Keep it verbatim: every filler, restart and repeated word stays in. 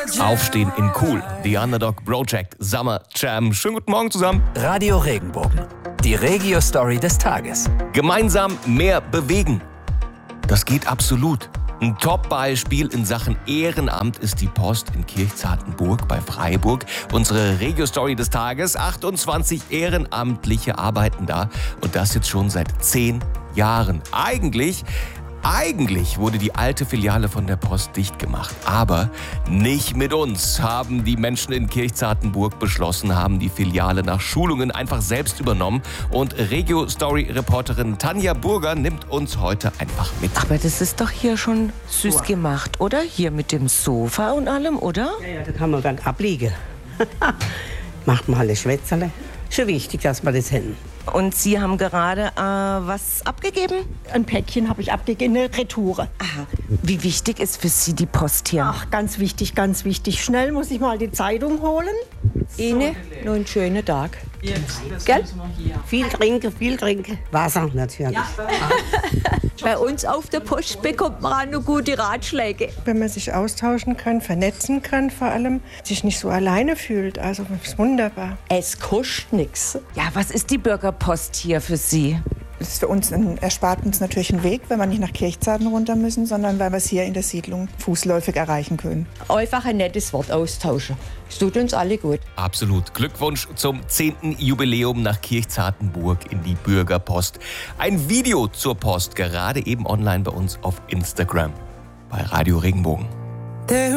Aufstehen in Cool, The Underdog Project, Summer Jam. Schönen guten Morgen zusammen. Radio Regenbogen, die Regio-Story des Tages. Gemeinsam mehr bewegen. Das geht absolut. Ein Top-Beispiel in Sachen Ehrenamt ist die Post in Kirchzartenburg bei Freiburg. Unsere Regio-Story des Tages. achtundzwanzig Ehrenamtliche arbeiten da und das jetzt schon seit zehn Jahren. Eigentlich... Eigentlich wurde die alte Filiale von der Post dicht gemacht. Aber nicht mit uns, haben die Menschen in Kirchzartenburg beschlossen, haben die Filiale nach Schulungen einfach selbst übernommen. Und Regio-Story-Reporterin Tanja Burger nimmt uns heute einfach mit. Aber das ist doch hier schon süß gemacht, oder? Hier mit dem Sofa und allem, oder? Ja, ja, da kann man dann abliegen. Macht man alle Schwätzerle. Schon wichtig, dass wir das haben. Und Sie haben gerade äh, was abgegeben? Ein Päckchen habe ich abgegeben, eine Retoure. Aha. Wie wichtig ist für Sie die Post hier? Ach, ganz wichtig, ganz wichtig. Schnell muss ich mal die Zeitung holen. Ihnen noch einen schönen Tag. Gell? Viel trinken, viel trinken. Wasser natürlich. Ja. Bei uns auf der Post bekommt man auch noch gute Ratschläge. Wenn man sich austauschen kann, vernetzen kann vor allem, sich nicht so alleine fühlt. Also das ist wunderbar. Es kostet nichts. Ja, was ist die Bürgerpost hier für Sie? Das ist für uns ein, erspart uns natürlich einen Weg, wenn wir nicht nach Kirchzarten runter müssen, sondern weil wir es hier in der Siedlung fußläufig erreichen können. Einfach ein nettes Wort austauschen. Es tut uns alle gut. Absolut. Glückwunsch zum zehnten Jubiläum nach Kirchzartenburg in die Bürgerpost. Ein Video zur Post, gerade eben online bei uns auf Instagram. Bei Radio Regenbogen.